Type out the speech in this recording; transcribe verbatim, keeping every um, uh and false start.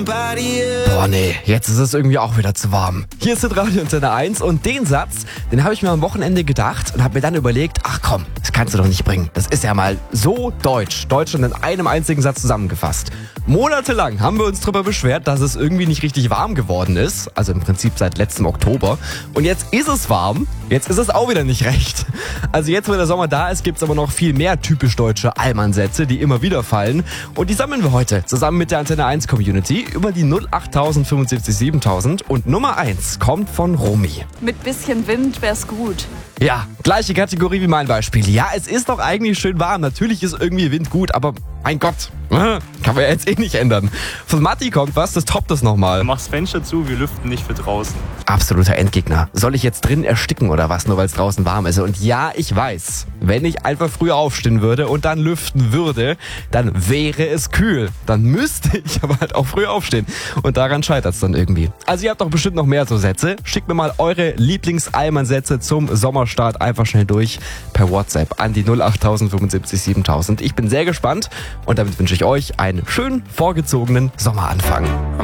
Boah, nee, jetzt ist es irgendwie auch wieder zu warm. Hier ist Radio Antenne eins und den Satz, den habe ich mir am Wochenende gedacht und habe mir dann überlegt, ach komm, das kannst du doch nicht bringen. Das ist ja mal so deutsch. Deutschland in einem einzigen Satz zusammengefasst. Monatelang haben wir uns darüber beschwert, dass es irgendwie nicht richtig warm geworden ist. Also im Prinzip seit letztem Oktober. Und jetzt ist es warm, jetzt ist es auch wieder nicht recht. Also jetzt, wo der Sommer da ist, gibt es aber noch viel mehr typisch deutsche Allmannsätze, die immer wieder fallen. Und die sammeln wir heute zusammen mit der Antenne eins Community über die null acht fünfundsiebzig siebentausend. Und Nummer eins kommt von Romy. Mit bisschen Wind wär's gut. Ja, gleiche Kategorie wie mein Beispiel. Ja, es ist doch eigentlich schön warm. Natürlich ist irgendwie Wind gut, aber mein Gott, kann man ja jetzt eh nicht ändern. Von Matti kommt was, das toppt das nochmal. Mach's Fenster zu, wir lüften nicht für draußen. Absoluter Endgegner. Soll ich jetzt drin ersticken oder was, nur weil es draußen warm ist? Und ja, ich weiß, wenn ich einfach früher aufstehen würde und dann lüften würde, dann wäre es kühl. Dann müsste ich aber halt auch früh aufstehen. Und daran scheitert es dann irgendwie. Also ihr habt doch bestimmt noch mehr so Sätze. Schickt mir mal eure Lieblings-Allmann-Sätze zum Sommerstart einfach schnell durch per WhatsApp an die null acht fünfundsiebzig siebentausend. Ich bin sehr gespannt und damit wünsche ich euch einen schönen vorgezogenen Sommeranfang.